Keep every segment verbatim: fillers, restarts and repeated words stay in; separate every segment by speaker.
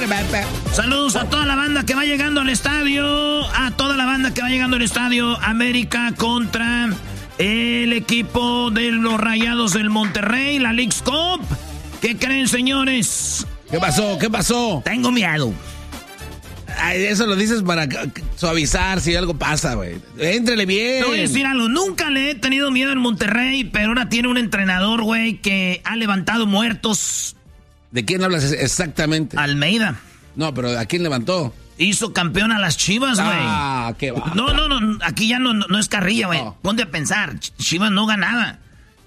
Speaker 1: Saludos a toda la banda que va llegando al estadio. A toda la banda que va llegando al estadio. América contra el equipo de los Rayados del Monterrey, la Leagues Cup. ¿Qué creen, señores?
Speaker 2: ¿Qué pasó? ¿Qué pasó?
Speaker 1: Tengo miedo.
Speaker 2: Ay, eso lo dices para suavizar si algo pasa, güey. Éntrele bien.
Speaker 1: Te voy a decir algo. Nunca le he tenido miedo en Monterrey, pero ahora tiene un entrenador, güey, que ha levantado muertos.
Speaker 2: ¿De quién hablas exactamente?
Speaker 1: Almeida.
Speaker 2: No, pero ¿a quién levantó?
Speaker 1: Hizo campeón a las Chivas, güey.
Speaker 2: Ah, qué va.
Speaker 1: No, no, no. Aquí ya no, no es carrilla, güey. No. Ponte a pensar. Chivas no ganaba.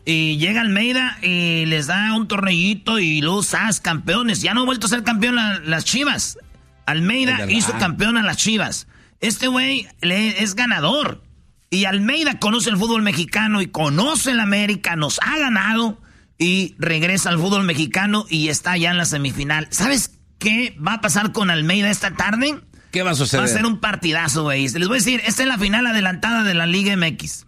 Speaker 1: Y llega Almeida y les da un torneillito y luego ¡zas! Campeones. Ya no ha vuelto a ser campeón la, las Chivas. Almeida hizo campeón a las Chivas. Este güey es ganador. Y Almeida conoce el fútbol mexicano y conoce el América. Nos ha ganado y regresa al fútbol mexicano y está ya en la semifinal. ¿Sabes qué va a pasar con Almeida esta tarde?
Speaker 2: ¿Qué va a suceder?
Speaker 1: Va a ser un partidazo, güey. Les voy a decir, esta es la final adelantada de la Liga M X.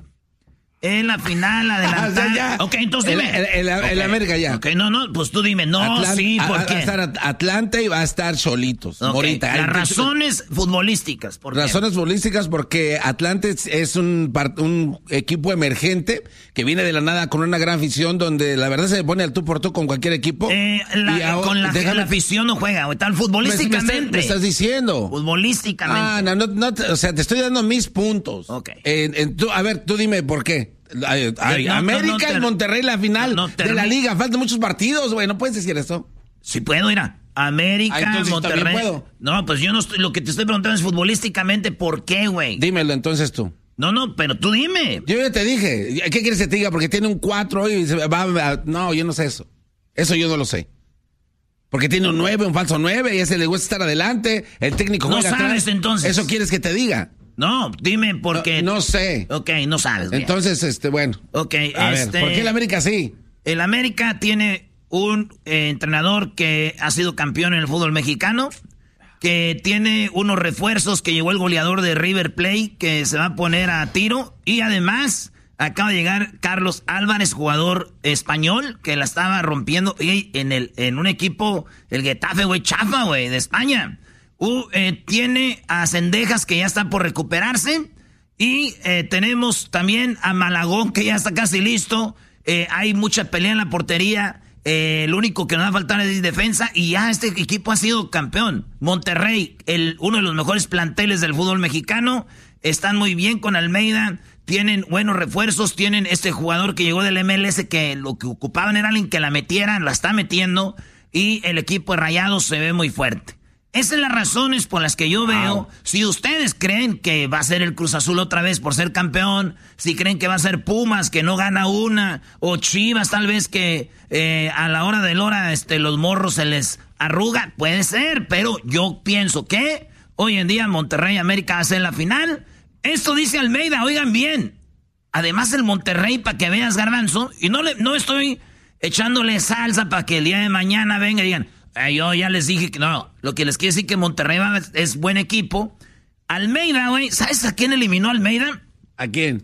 Speaker 1: En la final adelantada.
Speaker 2: Ah, ya, ya.
Speaker 1: Ok, entonces dime.
Speaker 2: El, el, el, okay. el América ya.
Speaker 1: Ok, no, no, pues tú dime. No, Atlant sí, ¿por
Speaker 2: a,
Speaker 1: qué?
Speaker 2: Va a estar Atlanta y va a estar solitos.
Speaker 1: Okay.
Speaker 2: Ahorita.
Speaker 1: Las Entonces, razones futbolísticas. ¿Por qué?
Speaker 2: Razones futbolísticas porque Atlanta es un, un equipo emergente que viene de la nada con una gran afición donde la verdad se pone al tú por tú con cualquier equipo.
Speaker 1: Eh, la, y ahora, con la, déjame, la afición no juega, güey. Tal futbolísticamente.
Speaker 2: Me, me, me, estás diciendo.
Speaker 1: Futbolísticamente.
Speaker 2: Ah, no, no, no, o sea, te estoy dando mis puntos.
Speaker 1: Ok.
Speaker 2: Eh, en, tú, a ver, tú dime por qué. Ay, ay, no, América no, no, te, y Monterrey la final no, de la liga. Faltan muchos partidos, güey. No puedes decir eso.
Speaker 1: Sí puedo, mira. América, ah, Monterrey. Puedo. No, pues yo no estoy. Lo que te estoy preguntando es futbolísticamente por qué, güey.
Speaker 2: Dímelo entonces tú.
Speaker 1: No, no, pero tú dime.
Speaker 2: Yo ya te dije. ¿Qué quieres que te diga? Porque tiene un cuatro y se va a... No, yo no sé eso. Eso yo no lo sé. Porque tiene un nueve, un falso nueve, y a ese le gusta estar adelante. El técnico
Speaker 1: no
Speaker 2: juega
Speaker 1: sabes
Speaker 2: atrás.
Speaker 1: Entonces.
Speaker 2: ¿Eso quieres que te diga?
Speaker 1: No, dime por qué.
Speaker 2: No, no sé.
Speaker 1: Ok, no sabes. Bien.
Speaker 2: Entonces, este, bueno.
Speaker 1: Ok,
Speaker 2: a
Speaker 1: este,
Speaker 2: ver, ¿por qué el América sí?
Speaker 1: El América tiene un eh, entrenador que ha sido campeón en el fútbol mexicano, que tiene unos refuerzos, que llegó el goleador de River Plate, que se va a poner a tiro, y además acaba de llegar Carlos Álvarez, jugador español, que la estaba rompiendo y en, el, en un equipo, el Getafe, güey, chafa, güey, de España. Uh, eh, tiene a Cendejas, que ya está por recuperarse. Y eh, tenemos también a Malagón, que ya está casi listo. Eh, hay mucha pelea en la portería. Eh, lo único que nos va a faltar es defensa. Y ya este equipo ha sido campeón. Monterrey, el, uno de los mejores planteles del fútbol mexicano. Están muy bien con Almeida. Tienen buenos refuerzos. Tienen este jugador que llegó del M L S, que lo que ocupaban era alguien que la metieran. La está metiendo. Y el equipo de Rayados se ve muy fuerte. Esas son las razones por las que yo veo. Wow. Si ustedes creen que va a ser el Cruz Azul otra vez por ser campeón, si creen que va a ser Pumas, que no gana una, o Chivas tal vez que eh, a la hora de la hora este, los morros se les arruga, puede ser, pero yo pienso que hoy en día Monterrey América va a ser la final. Esto dice Almeida, oigan bien. Además el Monterrey, para que veas, Garbanzo, y no, le, no estoy echándole salsa para que el día de mañana venga y digan... Eh, yo ya les dije que no, lo que les quiero decir que Monterrey va, es buen equipo. Almeida, güey, ¿sabes a quién eliminó Almeida?
Speaker 2: ¿A quién?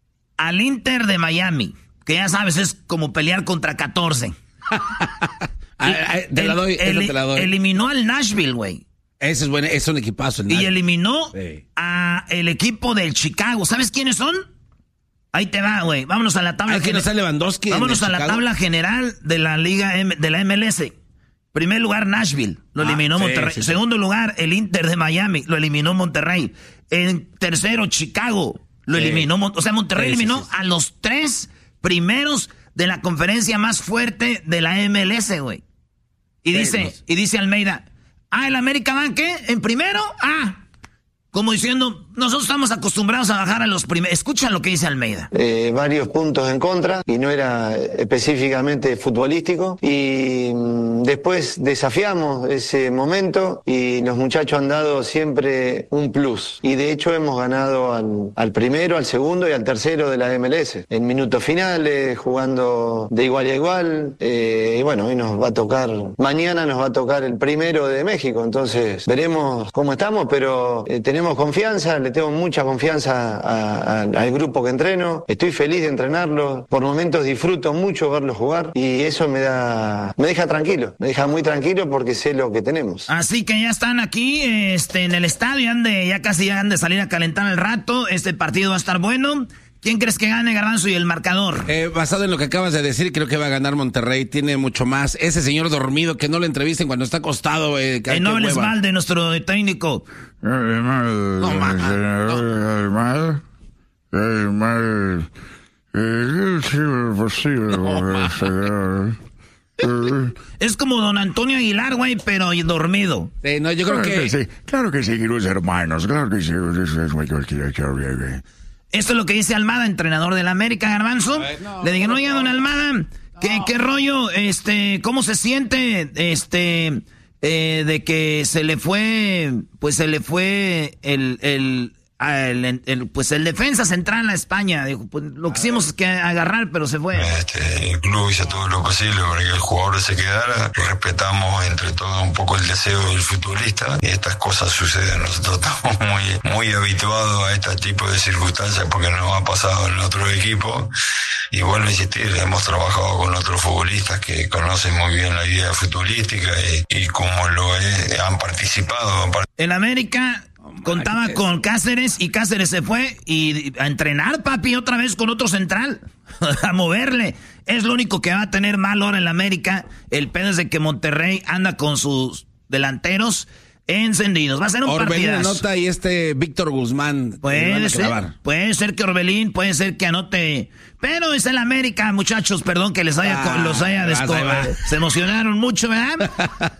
Speaker 1: Al Inter de Miami, que ya sabes, es como pelear contra catorce.
Speaker 2: te la doy,
Speaker 1: el,
Speaker 2: te la doy.
Speaker 1: Eliminó al Nashville, güey.
Speaker 2: Ese es, buen, es un equipazo.
Speaker 1: Y eliminó sí. a el equipo del Chicago. ¿Sabes quiénes son? Ahí te va, güey. Vámonos a la tabla.
Speaker 2: ¿Hay que no sale Lewandowski?
Speaker 1: Vámonos a
Speaker 2: Chicago?
Speaker 1: la tabla general de la Liga M, de la M L S. Primer lugar, Nashville, lo ah, eliminó sí, Monterrey. Sí, sí. Segundo lugar, el Inter de Miami, lo eliminó Monterrey. En tercero, Chicago, lo sí. eliminó. O sea, Monterrey sí, eliminó sí, sí. a los tres primeros de la conferencia más fuerte de la M L S, güey. Y sí, dice, no sé. y dice Almeida, ah, ¿el América va qué? ¿En primero? Ah, como diciendo, nosotros estamos acostumbrados a bajar a los primeros. Escucha lo que dice Almeida.
Speaker 3: Eh, varios puntos en contra y no era específicamente futbolístico. Y mmm, después desafiamos ese momento y los muchachos han dado siempre un plus. Y de hecho hemos ganado al, al primero, al segundo y al tercero de la M L S. En minutos finales, jugando de igual a igual. Eh, y bueno, hoy nos va a tocar, mañana nos va a tocar el primero de México. Entonces veremos cómo estamos, pero eh, tenemos Tenemos confianza ahora le tengo mucha confianza a, a, al grupo que entreno, estoy feliz de entrenarlo, por momentos disfruto mucho verlo jugar y eso me da, me deja tranquilo, me deja muy tranquilo porque sé lo que tenemos.
Speaker 1: Así que ya están aquí este, en el estadio, han de, ya casi han de salir a calentar el rato, este partido va a estar bueno. ¿Quién crees que gane, Garbanzo, y el marcador?
Speaker 2: Eh, basado en lo que acabas de decir, creo que va a ganar Monterrey. Tiene mucho más. Ese señor dormido que no le entrevisten cuando está acostado. Eh,
Speaker 1: eh, no les valde nuestro técnico.
Speaker 2: No, ma,
Speaker 1: Es como don Antonio Aguilar, güey, pero dormido.
Speaker 2: Eh, no, yo creo
Speaker 4: claro
Speaker 2: que...
Speaker 4: que sí, claro que sí, los hermanos, claro que sí. Eso es muy cualquiera.
Speaker 1: Esto es lo que dice Almada, entrenador del América, Garbanzo. Ay, no, Le dijeron, oye, don Almada, ¿qué, no. ¿qué rollo? Este, ¿cómo se siente? Este, eh, de que se le fue, pues se le fue el, el, el, el pues el defensa central a España. Dijo, pues lo quisimos que agarrar, pero se fue.
Speaker 5: Este, el club hizo todo lo posible para que el jugador se quedara. Respetamos entre todos un poco el deseo del futbolista y estas cosas suceden. Nosotros estamos muy, muy habituados a este tipo de circunstancias porque nos ha pasado en otro equipo. Y vuelvo a insistir, hemos trabajado con otros futbolistas que conocen muy bien la idea futbolística y, y como lo he, han participado. Han part-
Speaker 1: el América contaba con Cáceres y Cáceres se fue y a entrenar, papi, otra vez con otro central, a moverle. Es lo único que va a tener mal ahora en la América. El pedo es de que Monterrey anda con sus delanteros encendidos. Va a ser un partidazo.
Speaker 2: Orbelín anota y este Víctor Guzmán.
Speaker 1: Puede ser, puede ser que Orbelín, puede ser que anote. Pero es el América, muchachos, perdón que les haya, ah, los haya desco- se emocionaron mucho, ¿verdad?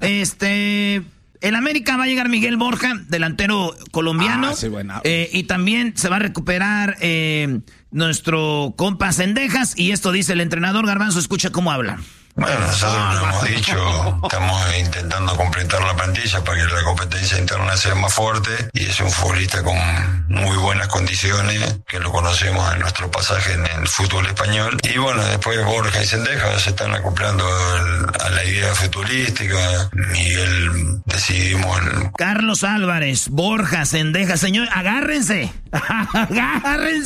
Speaker 1: este... El América va a llegar Miguel Borja, delantero colombiano.
Speaker 2: Ah, sí, bueno.
Speaker 1: eh, y también se va a recuperar eh, nuestro compa Cendejas. Y esto dice el entrenador. Garbanzo, escucha cómo habla.
Speaker 5: Bueno, nosotros lo hemos dicho, estamos intentando completar la plantilla para que la competencia interna sea más fuerte y es un futbolista con muy buenas condiciones, que lo conocemos en nuestro pasaje en el fútbol español. Y bueno, después Borja y Cendejas se están acoplando el, a la idea futbolística. Miguel decidimos... El...
Speaker 1: Carlos Álvarez, Borja, Cendejas, señor, agárrense, agárrense.